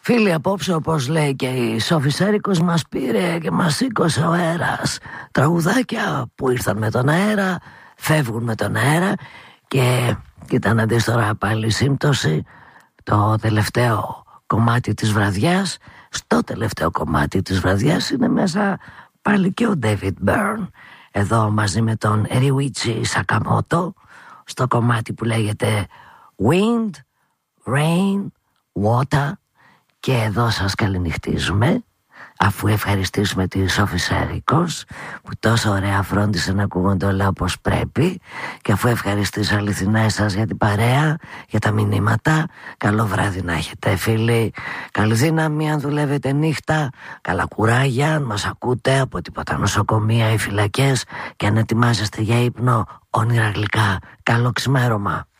Φίλοι, απόψε, όπως λέει και η Σόφη Σέρικος, μας πήρε και μας σήκωσε ο αέρας. Τραγουδάκια που ήρθαν με τον αέρα, φεύγουν με τον αέρα. Και κοίτα να δεις τώρα πάλι σύμπτωση. Το τελευταίο κομμάτι της βραδιάς, στο τελευταίο κομμάτι της βραδιάς είναι μέσα πάλι και ο David Byrne, εδώ μαζί με τον Ryuichi Sakamoto, στο κομμάτι που λέγεται Wind, Rain, Water. Και εδώ σας καληνυχτίζουμε, αφού ευχαριστήσουμε τη Σόφη Σέρικος που τόσο ωραία φρόντισε να ακούγονται όλα όπως πρέπει, και αφού ευχαριστήσω αληθινά εσάς για την παρέα, για τα μηνύματα. Καλό βράδυ να έχετε, φίλοι. Καλή δύναμη αν δουλεύετε νύχτα. Καλά κουράγια αν μας ακούτε από τίποτα νοσοκομεία ή φυλακές, και αν ετοιμάζεστε για ύπνο, όνειρα γλυκά. Καλό ξημέρωμα.